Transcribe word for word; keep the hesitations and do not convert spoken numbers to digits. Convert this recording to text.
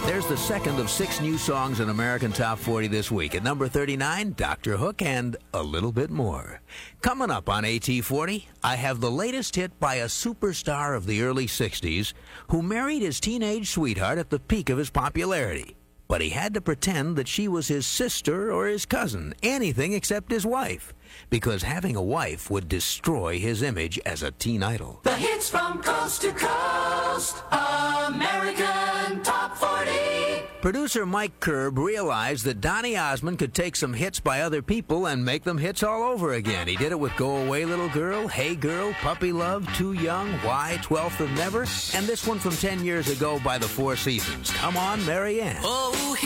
There's the second of six new songs in American Top forty this week. At number thirty-nine, Doctor Hook and A Little Bit More. Coming up on A T forty, I have the latest hit by a superstar of the early sixties who married his teenage sweetheart at the peak of his popularity. But he had to pretend that she was his sister or his cousin, anything except his wife, because having a wife would destroy his image as a teen idol. The hits from coast to coast, American Top forty. Producer Mike Curb realized that Donny Osmond could take some hits by other people and make them hits all over again. He did it with Go Away Little Girl, Hey Girl, Puppy Love, Too Young, Why, twelfth of Never, and this one from ten years ago by the Four Seasons, Come On, Mary Ann. Oh,